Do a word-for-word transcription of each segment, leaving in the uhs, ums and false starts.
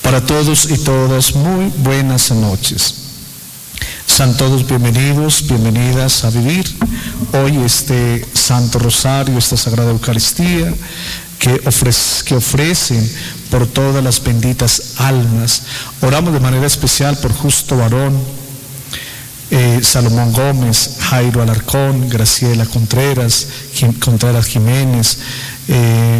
Para todos y todas, muy buenas noches. Sean todos bienvenidos, bienvenidas a vivir hoy este Santo Rosario, esta Sagrada Eucaristía que, ofrece, que ofrecen por todas las benditas almas. Oramos de manera especial por Justo Varón, eh, Salomón Gómez, Jairo Alarcón, Graciela Contreras, Jim, Contreras Jiménez. Eh,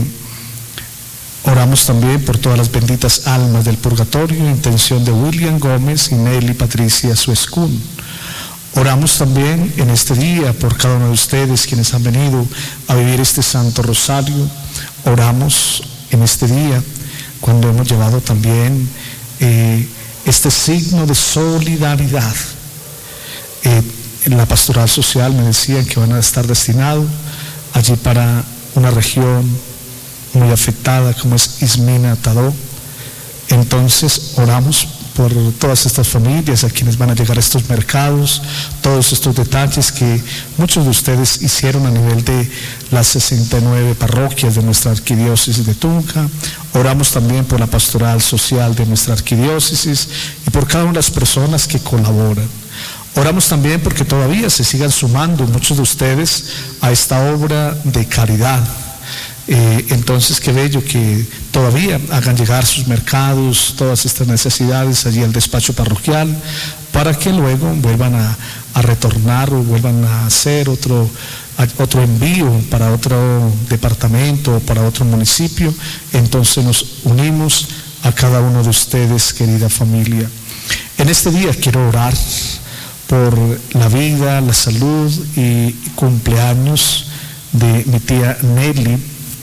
oramos también por todas las benditas almas del purgatorio, intención de William Gómez y Nelly Patricia Suescún. Oramos también en este día por cada uno de ustedes quienes han venido a vivir este Santo Rosario. Oramos en este día cuando hemos llevado también eh, este signo de solidaridad. Eh, en la pastoral social me decían que van a estar destinados allí para una región muy afectada como es Ismina Tadó. Entonces oramos por todas estas familias a quienes van a llegar a estos mercados, todos estos detalles que muchos de ustedes hicieron a nivel de las sesenta y nueve parroquias de nuestra arquidiócesis de Tunja. Oramos también por la pastoral social de nuestra arquidiócesis y por cada una de las personas que colaboran. Oramos también porque todavía se sigan sumando muchos de ustedes a esta obra de caridad. Eh, entonces qué bello que todavía hagan llegar sus mercados, todas estas necesidades allí al despacho parroquial, para que luego vuelvan a, a retornar o vuelvan a hacer otro, a, otro envío para otro departamento o para otro municipio. Entonces nos unimos a cada uno de ustedes, querida familia. En este día quiero orar por la vida, la salud y cumpleaños de mi tía Nelly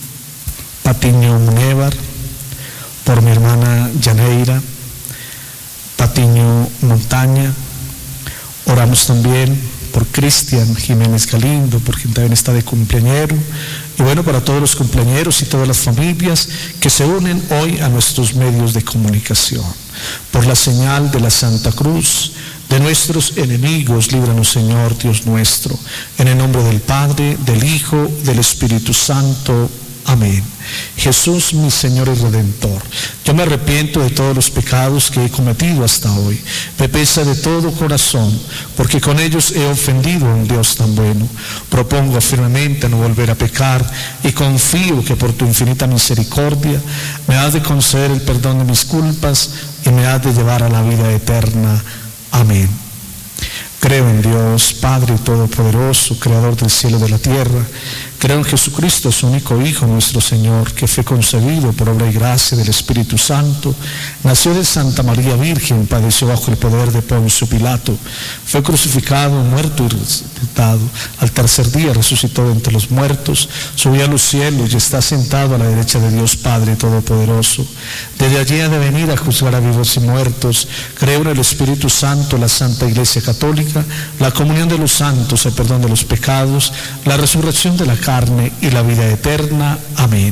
Patiño Munévar, por mi hermana Yaneira Patiño Montaña. Oramos también por Cristian Jiménez Galindo, por quien también está de cumpleañero, y bueno, para todos los cumpleañeros y todas las familias que se unen hoy a nuestros medios de comunicación. Por la señal de la Santa Cruz de nuestros enemigos, líbranos, Señor Dios nuestro, en el nombre del Padre, del Hijo, del Espíritu Santo. Amén. Jesús, mi Señor y Redentor, yo me arrepiento de todos los pecados que he cometido hasta hoy. Me pesa de todo corazón, porque con ellos he ofendido a un Dios tan bueno. Propongo firmemente no volver a pecar y confío que por tu infinita misericordia me has de conceder el perdón de mis culpas y me has de llevar a la vida eterna. Amén. Creo en Dios, Padre Todopoderoso, Creador del cielo y de la tierra. Creo en Jesucristo, su único Hijo, nuestro Señor, que fue concebido por obra y gracia del Espíritu Santo, nació de Santa María Virgen, padeció bajo el poder de Poncio Pilato, fue crucificado, muerto y resucitado. Al tercer día resucitó de entre los muertos, subió a los cielos y está sentado a la derecha de Dios Padre Todopoderoso. Desde allí ha de venir a juzgar a vivos y muertos. Creo en el Espíritu Santo, la Santa Iglesia Católica, la comunión de los santos, el perdón de los pecados, la resurrección de la carne y la vida eterna. Amén.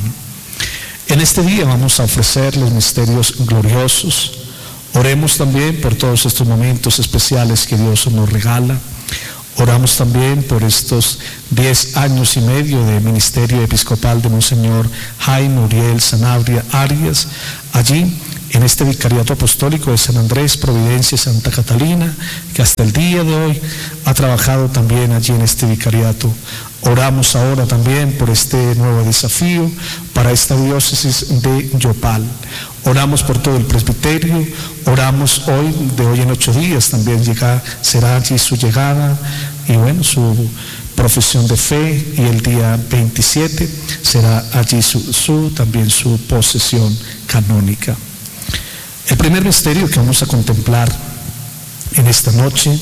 En este día vamos a ofrecer los misterios gloriosos. Oremos también por todos estos momentos especiales que Dios nos regala. Oramos también por estos diez años y medio de ministerio episcopal de Monseñor Jaime Uriel Sanabria Arias, allí en este vicariato apostólico de San Andrés, Providencia y Santa Catalina, que hasta el día de hoy ha trabajado también allí en este vicariato. Oramos ahora también por este nuevo desafío para esta diócesis de Yopal. Oramos por todo el presbiterio, oramos hoy, de hoy en ocho días también llega, será allí su llegada y bueno, su profesión de fe, y el día veintisiete será allí su, su también su posesión canónica. El primer misterio que vamos a contemplar en esta noche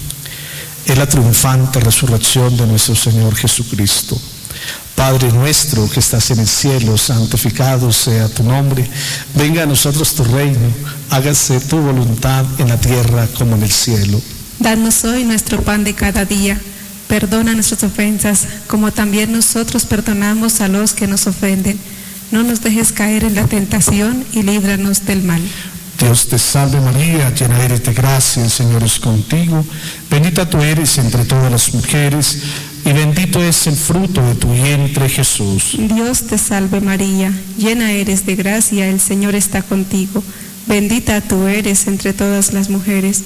es la triunfante resurrección de nuestro Señor Jesucristo. Padre nuestro que estás en el cielo, santificado sea tu nombre. Venga a nosotros tu reino, hágase tu voluntad en la tierra como en el cielo. Danos hoy nuestro pan de cada día. Perdona nuestras ofensas, como también nosotros perdonamos a los que nos ofenden. No nos dejes caer en la tentación y líbranos del mal. Dios te salve María, llena eres de gracia, el Señor es contigo. Bendita tú eres entre todas las mujeres, y bendito es el fruto de tu vientre, Jesús. Dios te salve María, llena eres de gracia, el Señor está contigo. bendita tú eres entre todas las mujeres,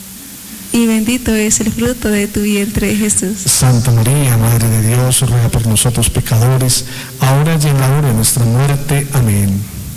y bendito es el fruto de tu vientre, Jesús. Santa María, Madre de Dios, ruega por nosotros pecadores, ahora y en la hora de nuestra muerte. Amén.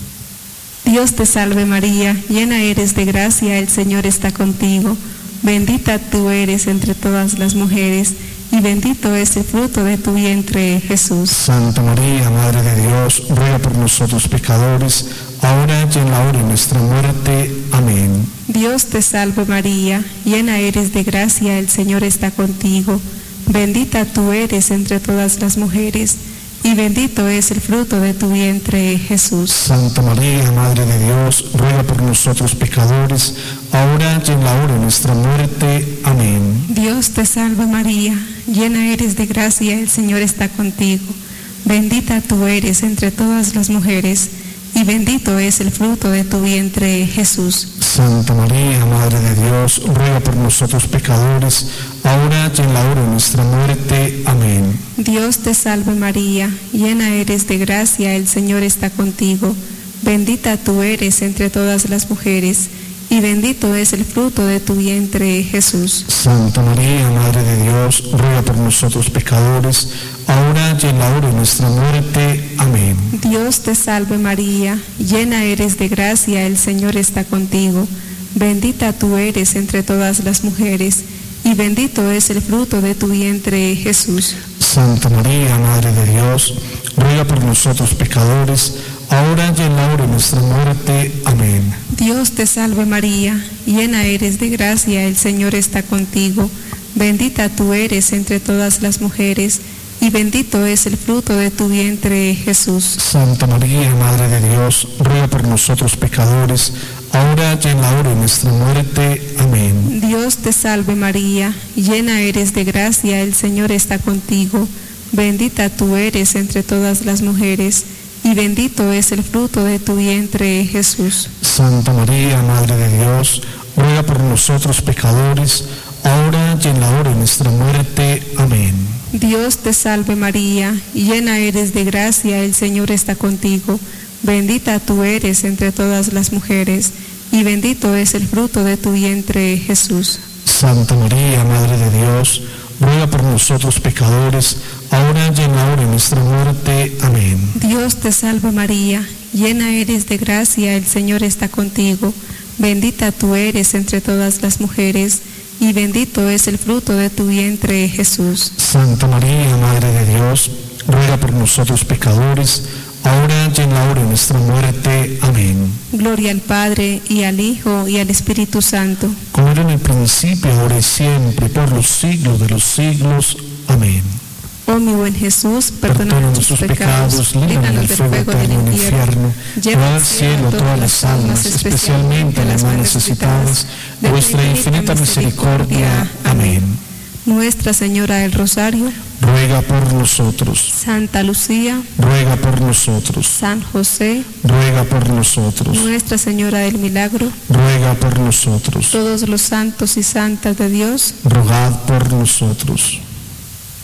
Dios te salve María, llena eres de gracia, el Señor está contigo. Bendita tú eres entre todas las mujeres, y bendito es el fruto de tu vientre, Jesús. Santa María, Madre de Dios, ruega por nosotros pecadores, ahora y en la hora de nuestra muerte. Amén. Dios te salve María, llena eres de gracia, el Señor está contigo. Bendita tú eres entre todas las mujeres, y bendito es el fruto de tu vientre, Jesús. Santa María, Madre de Dios, ruega por nosotros pecadores, ahora y en la hora de nuestra muerte. Amén. Dios te salve María, llena eres de gracia, el Señor está contigo. Bendita tú eres entre todas las mujeres, y bendito es el fruto de tu vientre, Jesús. Santa María, Madre de Dios, ruega por nosotros pecadores, ahora y en la hora de nuestra muerte. Amén. Dios te salve María, llena eres de gracia, el Señor está contigo. Bendita tú eres entre todas las mujeres, y bendito es el fruto de tu vientre, Jesús. Santa María, Madre de Dios, ruega por nosotros pecadores, ahora y en la hora de nuestra muerte. Amén. Dios te salve María, llena eres de gracia, el Señor está contigo. Bendita tú eres entre todas las mujeres, y bendito es el fruto de tu vientre, Jesús. Santa María, Madre de Dios, ruega por nosotros pecadores, ahora y en la hora de nuestra muerte. Amén. Dios te salve María, llena eres de gracia, el Señor está contigo. Bendita tú eres entre todas las mujeres, y bendito es el fruto de tu vientre, Jesús. Santa María, Madre de Dios, ruega por nosotros pecadores, ahora y en la hora de nuestra muerte. Amén. Dios te salve María, llena eres de gracia, el Señor está contigo. Bendita tú eres entre todas las mujeres, y bendito es el fruto de tu vientre, Jesús. Santa María, Madre de Dios, ruega por nosotros pecadores, ahora y en la hora de nuestra muerte. Amén. Dios te salve María, llena eres de gracia, el Señor está contigo. Bendita tú eres entre todas las mujeres, y bendito es el fruto de tu vientre, Jesús. Santa María, Madre de Dios, ruega por nosotros pecadores, ahora y en la hora de nuestra muerte. Amén. Dios te salve María, llena eres de gracia, el Señor está contigo. Bendita tú eres entre todas las mujeres, y bendito es el fruto de tu vientre, Jesús. Santa María, Madre de Dios, ruega por nosotros pecadores, ahora y en la hora de nuestra muerte. Amén. Gloria al Padre, y al Hijo, y al Espíritu Santo. Como era en el principio, ahora y siempre, por los siglos de los siglos. Amén. Oh mi buen Jesús, perdona nuestros pecados, líbranos del fuego eterno del infierno, lleva al cielo a todas las almas, especialmente a las más necesitadas de vuestra infinita misericordia. Amén. Nuestra Señora del Rosario, ruega por nosotros. Santa Lucía, ruega por nosotros. San José, ruega por nosotros. Nuestra Señora del Milagro, ruega por nosotros. Todos los santos y santas de Dios, rogad por nosotros.